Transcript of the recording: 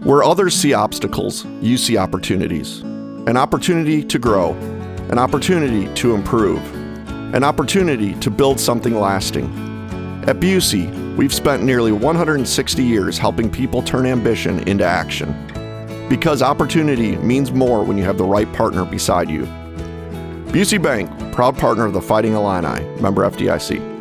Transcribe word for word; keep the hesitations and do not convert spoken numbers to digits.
Where others see obstacles, you see opportunities. An opportunity to grow, an opportunity to improve, an opportunity to build something lasting. At Busey, we've spent nearly one hundred sixty years helping people turn ambition into action. Because opportunity means more when you have the right partner beside you. Busey Bank, proud partner of the Fighting Illini, member F D I C.